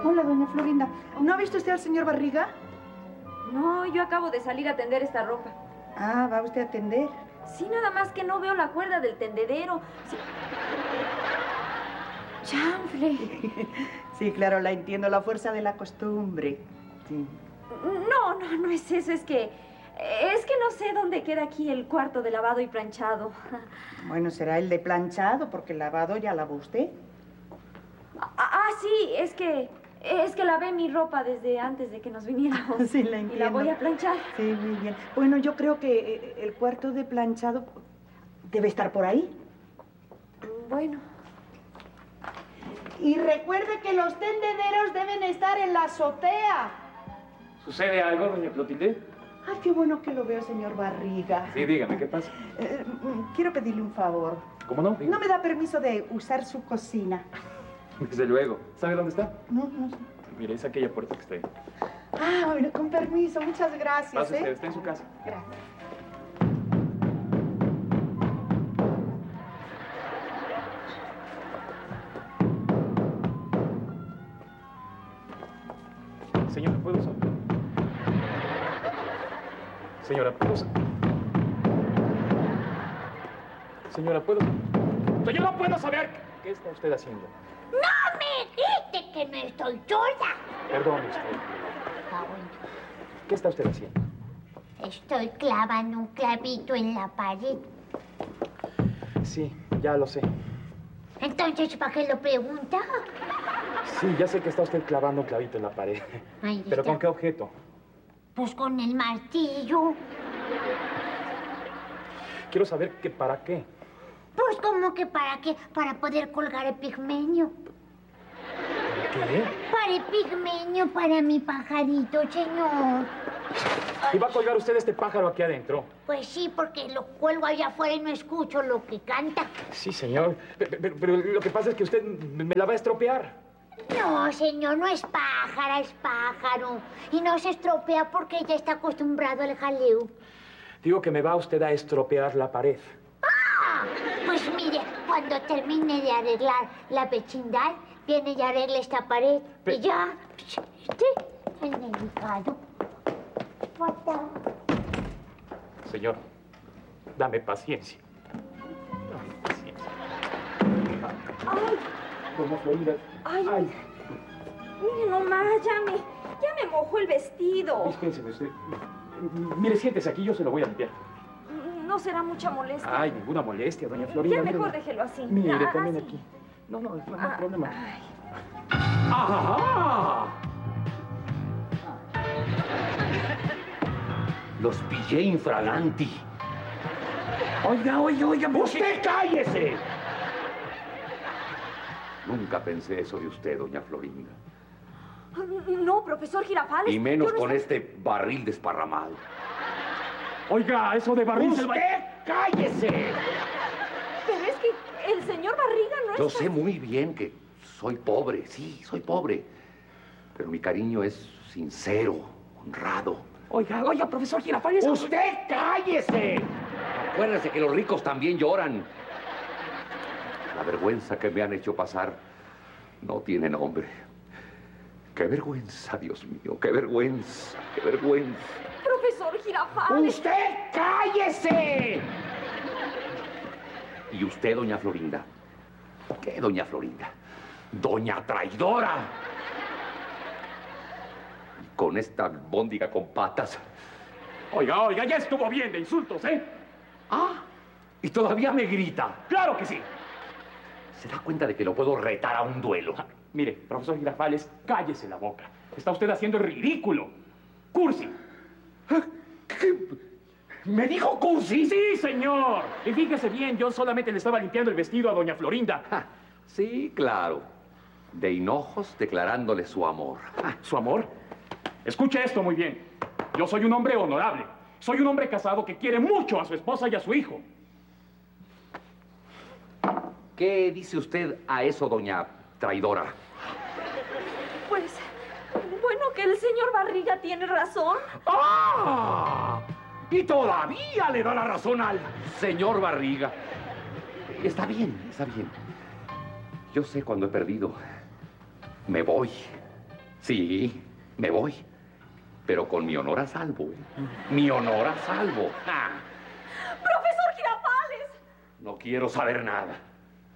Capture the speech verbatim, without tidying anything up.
Hola, doña Florinda. ¿No ha visto usted al señor Barriga? No, yo acabo de salir a tender esta ropa. Ah, ¿va usted a tender? Sí, nada más que no veo la cuerda del tendedero. Sí. ¡Chanfle! Sí, claro, la entiendo. La fuerza de la costumbre. Sí. No, no, no es eso. Es que... Es que no sé dónde queda aquí el cuarto de lavado y planchado. Bueno, será el de planchado, porque lavado ya lavó usted. Ah, ah, sí, es que... Es que lavé mi ropa desde antes de que nos viniéramos. Sí, la entiendo. Y la voy a planchar. Sí, muy bien. Bueno, yo creo que el cuarto de planchado debe estar por ahí. Bueno. Y recuerde que los tendederos deben estar en la azotea. ¿Sucede algo, doña Clotilde? Ay, qué bueno que lo veo, señor Barriga. Sí, dígame, ¿qué pasa? Eh, quiero pedirle un favor. ¿Cómo no? Dígame. No me da permiso de usar su cocina. Desde luego. ¿Sabe dónde está? No, no sé. Mire, es aquella puerta que está ahí. Ah, bueno, con permiso. Muchas gracias. Pase usted, ¿eh? está en su casa. Gracias. Señora, ¿puedo saber? Señora, ¿puedo saber? Señora, ¿puedo saber? Señora, ¿puedo saber qué está usted haciendo? ¡No me grite que no estoy sola! Perdone usted. Ah, bueno. ¿Qué está usted haciendo? Estoy clavando un clavito en la pared. Sí, ya lo sé. Entonces, ¿para qué lo pregunta? Sí, ya sé que está usted clavando un clavito en la pared. Ahí ¿Pero está. con qué objeto? Pues con el martillo. Quiero saber que para qué. Pues, ¿cómo que para qué? Para poder colgar el pigmenio. ¿Para qué? Para el pigmenio, para mi pajarito, señor. ¿Y va a colgar usted este pájaro aquí adentro? Pues sí, porque lo cuelgo allá afuera y no escucho lo que canta. Sí, señor. Pero, pero- pero lo que pasa es que usted me me la va a estropear. No, señor, no es pájara, es pájaro. Y no se estropea porque ya está acostumbrado al jaleo. Digo que me va usted a estropear la pared. ¡Ah! Pues mire, cuando termine de arreglar la vecindad, viene y arregla esta pared. Pe- Y ya, este, es delicado. Falta. Señor, dame paciencia. Dame paciencia. ¡Ay! Doña Florinda. Ay. Ay. Mire nomás, ya me, ya me mojó el vestido. Dispénseme usted. Mire, siéntese aquí, yo se lo voy a limpiar. No será mucha molestia. Ay, ninguna molestia, doña Florinda. Ya mire. mejor déjelo así. Mire, Ah, también así. aquí. No, no, no, no hay Ah, problema. ay. ¡Ajá! Los pillé infraganti. Oiga, oiga, oiga. ¡Usted cállese! Nunca pensé eso de usted, doña Florinda. No, profesor Girafales. Y menos yo no con sé- este barril desparramado. Oiga, eso de barril se va- ¡Usted cállese! Pero es que el señor Barriga no Yo está... sé muy bien que soy pobre, sí, soy pobre. Pero mi cariño es sincero, honrado. Oiga, oiga, profesor Girafales. ¡Usted cállese! Acuérdese que los ricos también lloran. La vergüenza que me han hecho pasar no tiene nombre. ¡Qué vergüenza, Dios mío! ¡Qué vergüenza! ¡Qué vergüenza! Profesor Girafales. ¡Usted cállese! ¿Y usted, doña Florinda? ¿Qué, doña Florinda? ¡Doña traidora! Y con esta albóndiga con patas. Oiga, oiga, ya estuvo bien de insultos, ¿eh? ¡Ah! Y todavía me grita. ¡Claro que sí! ¿Se da cuenta de que lo puedo retar a un duelo? Ah, mire, profesor Girafales, cállese la boca. Está usted haciendo el ridículo. ¡Cursi! ¿Qué? ¿Me dijo cursi? Sí, señor. Y fíjese bien, yo solamente le estaba limpiando el vestido a doña Florinda. Ja, sí, claro. De hinojos declarándole su amor. Ah, ¿su amor? Escuche esto muy bien. Yo soy un hombre honorable. Soy un hombre casado que quiere mucho a su esposa y a su hijo. ¿Qué dice usted a eso, doña traidora? Pues, bueno, que el señor Barriga tiene razón. ¡Ah! Y todavía le da la razón al señor Barriga. Está bien, está bien. Yo sé cuando he perdido. Me voy. Sí, me voy. Pero con mi honor a salvo. ¿eh? Mi honor a salvo. ¡Ja! ¡Profesor Girafales! No quiero saber nada.